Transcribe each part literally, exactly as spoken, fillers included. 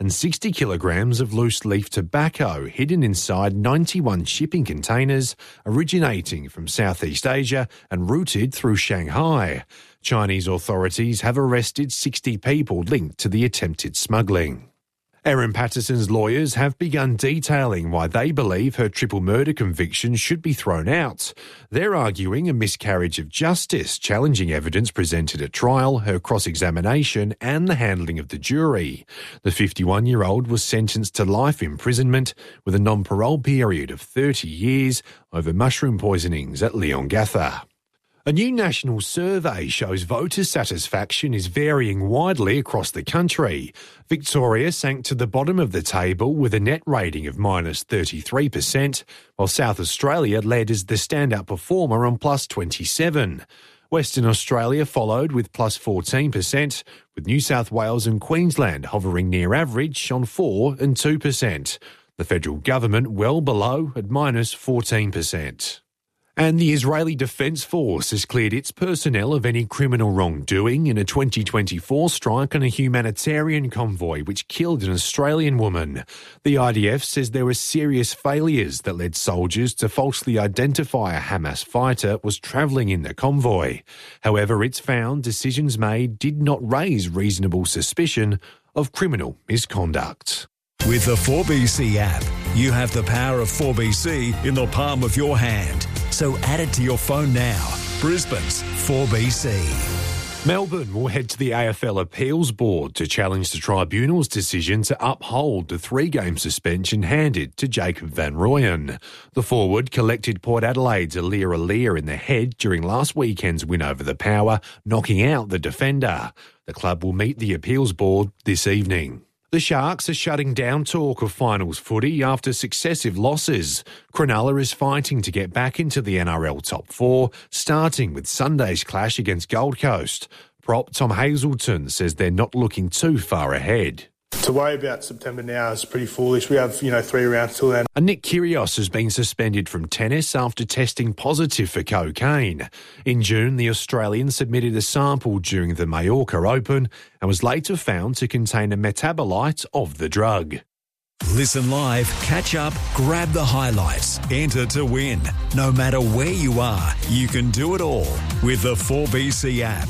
and sixty kilograms of loose leaf tobacco hidden inside ninety-one shipping containers originating from Southeast Asia and routed through Shanghai. Chinese authorities have arrested sixty people linked to the attempted smuggling. Erin Patterson's lawyers have begun detailing why they believe her triple murder conviction should be thrown out. They're arguing a miscarriage of justice, challenging evidence presented at trial, her cross-examination and the handling of the jury. The fifty-one-year-old was sentenced to life imprisonment with a non-parole period of thirty years over mushroom poisonings at Leongatha. A new national survey shows voter satisfaction is varying widely across the country. Victoria sank to the bottom of the table with a net rating of minus thirty-three percent, while South Australia led as the standout performer on plus twenty-seven. Western Australia followed with plus fourteen percent, with New South Wales and Queensland hovering near average on four and two percent. The federal government well below at minus fourteen percent. And the Israeli Defence Force has cleared its personnel of any criminal wrongdoing in a twenty twenty-four strike on a humanitarian convoy which killed an Australian woman. The I D F says there were serious failures that led soldiers to falsely identify a Hamas fighter was travelling in the convoy. However, it's found decisions made did not raise reasonable suspicion of criminal misconduct. With the four B C app, you have the power of four B C in the palm of your hand. So add it to your phone now. Brisbane's four B C. Melbourne will head to the A F L Appeals Board to challenge the tribunal's decision to uphold the three-game suspension handed to Jacob van Rooyen. The forward collected Port Adelaide's Alir Alir in the head during last weekend's win over the Power, knocking out the defender. The club will meet the Appeals Board this evening. The Sharks are shutting down talk of finals footy after successive losses. Cronulla is fighting to get back into the N R L top four, starting with Sunday's clash against Gold Coast. Prop Tom Hazelton says they're not looking too far ahead. To worry about September now is pretty foolish. We have, you know, three rounds till then. And Nick Kyrgios has been suspended from tennis after testing positive for cocaine. In June, the Australian submitted a sample during the Mallorca Open and was later found to contain a metabolite of the drug. Listen live, catch up, grab the highlights, enter to win. No matter where you are, you can do it all with the four B C app.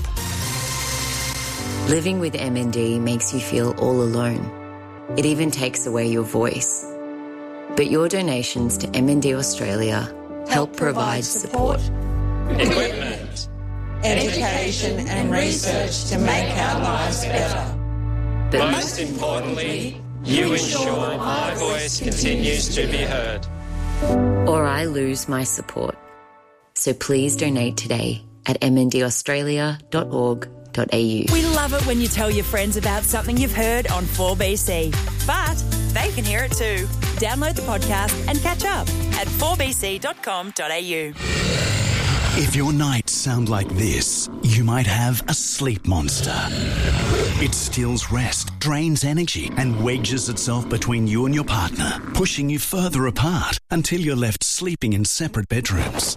Living with M N D makes you feel all alone. It even takes away your voice. But your donations to M N D Australia help, help provide support, equipment, education and research to make our lives better. But most importantly, you ensure my voice continues to be heard. Or I lose my support. So please donate today at m n d australia dot org dot a u. We love it when you tell your friends about something you've heard on four B C. But they can hear it too. Download the podcast and catch up at four b c dot com dot a u. If your nights sound like this, you might have a sleep monster. It steals rest, drains energy, and wedges itself between you and your partner, pushing you further apart until you're left sleeping in separate bedrooms.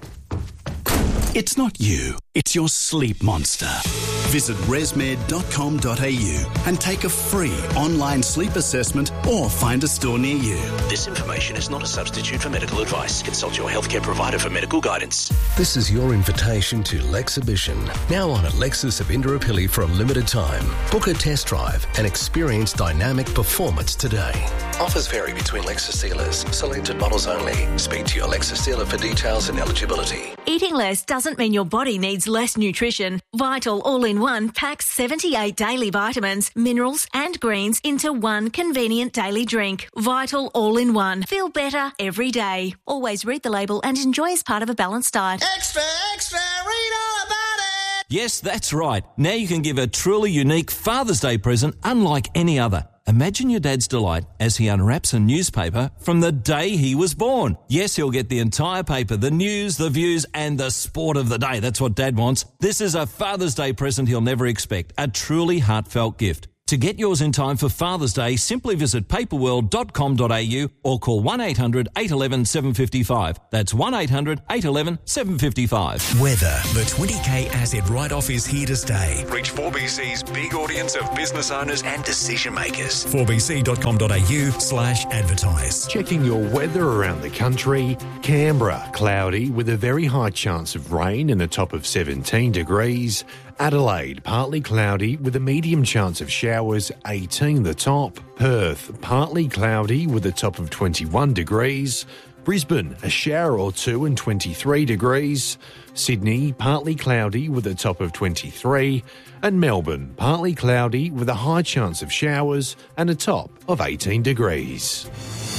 It's not you, it's your sleep monster. Visit resmed dot com dot a u and take a free online sleep assessment or find a store near you. This information is not a substitute for medical advice. Consult your healthcare provider for medical guidance. This is your invitation to Lexhibition, now on at Lexus of Indooroopilly for a limited time. Book a test drive and experience dynamic performance today. Offers vary between Lexus dealers. Selected models only. Speak to your Lexus dealer for details and eligibility. Eating less doesn't mean your body needs less nutrition. Vital All-in-One packs seventy-eight daily vitamins, minerals and greens into one convenient daily drink. Vital All-in-One. Feel better every day. Always read the label and enjoy as part of a balanced diet. Extra, extra, read all about it! Yes, that's right. Now you can give a truly unique Father's Day present unlike any other. Imagine your dad's delight as he unwraps a newspaper from the day he was born. Yes, he'll get the entire paper, the news, the views, and the sport of the day. That's what Dad wants. This is a Father's Day present he'll never expect. A truly heartfelt gift. To get yours in time for Father's Day, simply visit paperworld dot com dot a u or call one eight hundred eight one one seven five five. That's one eight hundred eight one one seven five five. Weather. The twenty K asset write-off is here to stay. Reach four B C's big audience of business owners and decision makers. four b c dot com dot a u slash advertise. Checking your weather around the country. Canberra, cloudy with a very high chance of rain and a top of seventeen degrees. Adelaide, partly cloudy with a medium chance of showers, eighteen the top. Perth, partly cloudy with a top of twenty-one degrees. Brisbane, a shower or two and twenty-three degrees. Sydney, partly cloudy with a top of twenty-three. And Melbourne, partly cloudy with a high chance of showers and a top of eighteen degrees.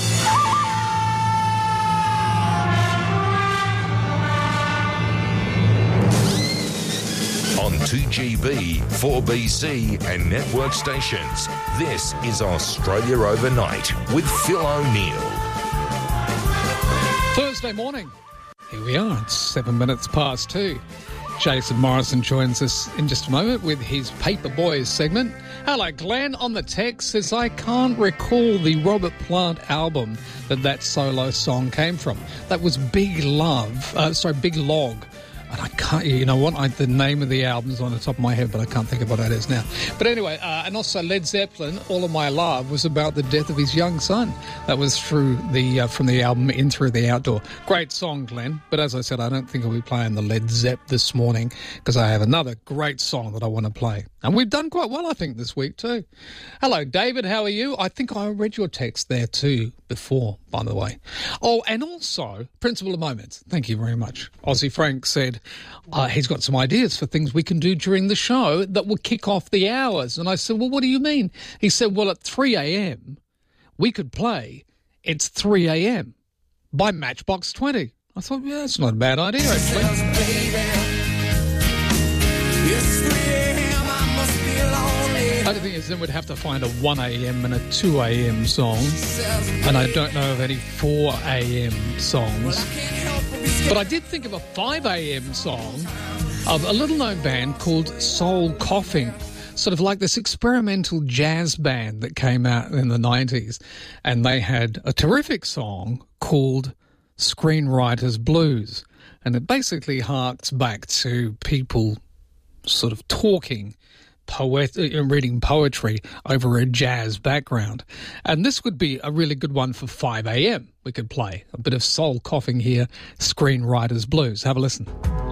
On two G B, four B C and network stations, this is Australia Overnight with Phil O'Neill. Thursday morning. Here we are. It's seven minutes past two. Jason Morrison joins us in just a moment with his Paper Boys segment. Hello, Glenn on the text says, I can't recall the Robert Plant album that that solo song came from. That was Big Love, uh, sorry, Big Log. And I can't, you know what, I, the name of the album's on the top of my head, but I can't think of what that is now. But anyway, uh, and also Led Zeppelin, All of My Love, was about the death of his young son. That was through the uh, from the album In Through the Outdoor. Great song, Glenn. But as I said, I don't think I'll be playing the Led Zepp this morning because I have another great song that I want to play. And we've done quite well, I think, this week too. Hello, David, how are you? I think I read your text there too before, by the way. Oh, and also, Principle of Moments. Thank you very much. Aussie Frank said uh, he's got some ideas for things we can do during the show that will kick off the hours. And I said, well, what do you mean? He said, well, at three a.m. we could play It's three a.m. by Matchbox twenty. I thought, yeah, that's not a bad idea, actually. The only thing is then we'd have to find a one a.m. and a two a.m. song, and I don't know of any four a.m. songs. But I did think of a five a.m. song of a little-known band called Soul Coughing, sort of like this experimental jazz band that came out in the nineties, and they had a terrific song called Screenwriter's Blues, and it basically harks back to people sort of talking, poet, reading poetry over a jazz background. And this would be a really good one for five a.m. we could play. A bit of Soul Coughing here, Screenwriter's Blues. Have a listen.